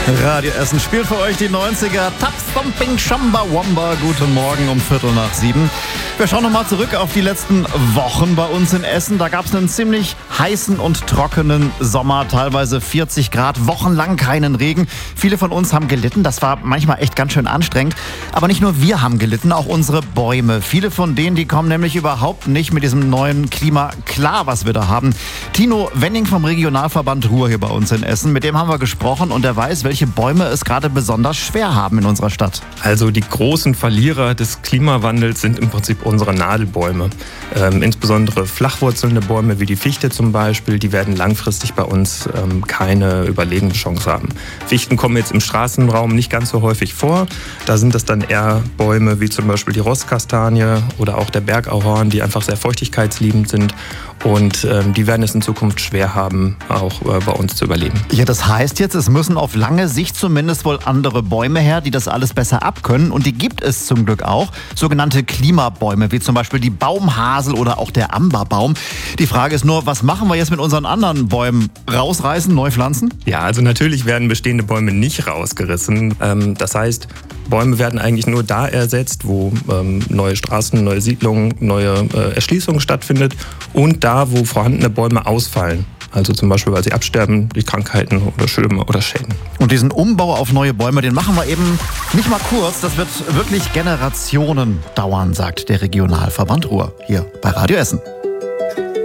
Radio Essen spielt für euch die 90er. Tap Stomping Shamba Wamba. Guten Morgen um 6:45. Wir schauen nochmal zurück auf die letzten Wochen bei uns in Essen. Da gab es einen ziemlich heißen und trockenen Sommer, teilweise 40 Grad, wochenlang keinen Regen. Viele von uns haben gelitten. Das war manchmal echt ganz schön anstrengend. Aber nicht nur wir haben gelitten, auch unsere Bäume. Viele von denen, die kommen nämlich überhaupt nicht mit diesem neuen Klima klar, was wir da haben. Tino Wenning vom Regionalverband Ruhr hier bei uns in Essen. Mit dem haben wir gesprochen und er weiß, welche Bäume es gerade besonders schwer haben in unserer Stadt. Also die großen Verlierer des Klimawandels sind im Prinzip unsere Nadelbäume. Insbesondere flachwurzelnde Bäume wie die Fichte zum Beispiel, die werden langfristig bei uns keine Überlebenschance haben. Fichten kommen jetzt im Straßenraum nicht ganz so häufig vor. Da sind das dann eher Bäume wie zum Beispiel die Rosskastanie oder auch der Bergahorn, die einfach sehr feuchtigkeitsliebend sind. Und die werden es in Zukunft schwer haben, auch bei uns zu überleben. Ja, das heißt jetzt, es müssen auf lange Sicht zumindest wohl andere Bäume her, die das alles besser abkönnen. Und die gibt es zum Glück auch. Sogenannte Klimabäume, wie zum Beispiel die Baumhasel oder auch der Amberbaum. Die Frage ist nur, was machen wir jetzt mit unseren anderen Bäumen? Rausreißen, neu pflanzen? Ja, also natürlich werden bestehende Bäume nicht rausgerissen. Das heißt, Bäume werden eigentlich nur da ersetzt, wo neue Straßen, neue Siedlungen, neue Erschließungen stattfindet und da, wo vorhandene Bäume ausfallen. Also zum Beispiel, weil sie absterben durch Krankheiten oder Stürme oder Schäden. Und diesen Umbau auf neue Bäume, den machen wir eben nicht mal kurz. Das wird wirklich Generationen dauern, sagt der Regionalverband Ruhr hier bei Radio Essen.